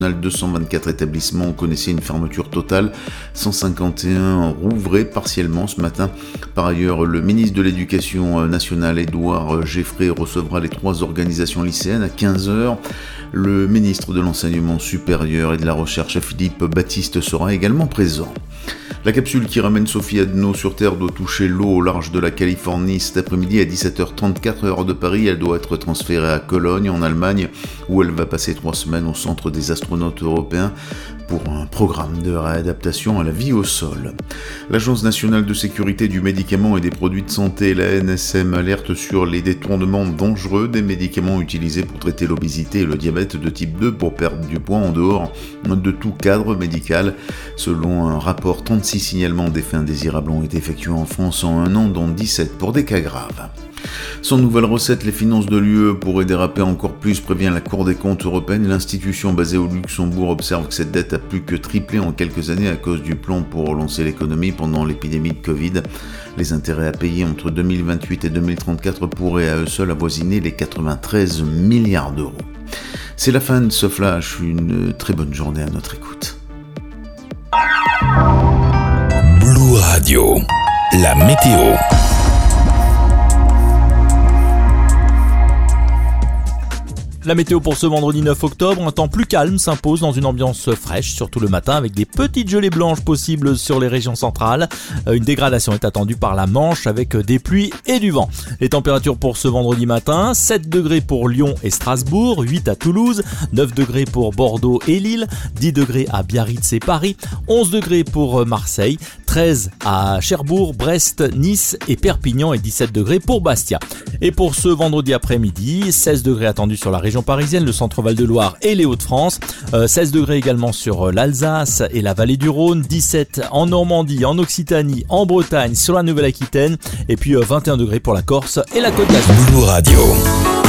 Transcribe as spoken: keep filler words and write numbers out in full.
deux cent vingt-quatre établissements connaissaient une fermeture totale, cent cinquante et un rouvraient partiellement ce matin. Par ailleurs, le ministre de l'Éducation nationale, Édouard Geffray, recevra les trois organisations lycéennes à quinze heures. Le ministre de l'Enseignement supérieur et de la Recherche, Philippe Baptiste, sera également présent. La capsule qui ramène Sophie Adno sur Terre doit toucher l'eau au large de la Californie cet après-midi à dix-sept heures trente-quatre heure de Paris. Elle doit être transférée à Cologne, en Allemagne, où elle va passer trois semaines au centre des astronautes européens pour un programme de réadaptation à la vie au sol. L'Agence nationale de sécurité du médicament et des produits de santé, la N S M, alerte sur les détournements dangereux des médicaments utilisés pour traiter l'obésité et le diabète de type deux pour perdre du poids en dehors de tout cadre médical. Selon un rapport, trente-six signalements d'effets indésirables ont été effectués en France en un an, dont dix-sept pour des cas graves. Sans nouvelle recette, les finances de l'U E pourraient déraper encore plus, prévient la Cour des comptes européenne. L'institution basée au Luxembourg observe que cette dette a plus que triplé en quelques années à cause du plan pour relancer l'économie pendant l'épidémie de Covid. Les intérêts à payer entre deux mille vingt-huit et deux mille trente-quatre pourraient à eux seuls avoisiner les quatre-vingt-treize milliards d'euros. C'est la fin de ce flash, une très bonne journée à notre écoute. Blue Radio, la météo. La météo pour ce vendredi neuf octobre, un temps plus calme s'impose dans une ambiance fraîche, surtout le matin, avec des petites gelées blanches possibles sur les régions centrales. Une dégradation est attendue par la Manche avec des pluies et du vent. Les températures pour ce vendredi matin, sept degrés pour Lyon et Strasbourg, huit à Toulouse, neuf degrés pour Bordeaux et Lille, dix degrés à Biarritz et Paris, onze degrés pour Marseille, treize à Cherbourg, Brest, Nice et Perpignan et dix-sept degrés pour Bastia. Et pour ce vendredi après-midi, seize degrés attendus sur la région parisienne, le centre Val-de-Loire et les Hauts-de-France, euh, seize degrés également sur l'Alsace et la vallée du Rhône, dix-sept en Normandie, en Occitanie, en Bretagne, sur la Nouvelle-Aquitaine et puis euh, vingt et un degrés pour la Corse et la Côte d'Azur. Blue Radio.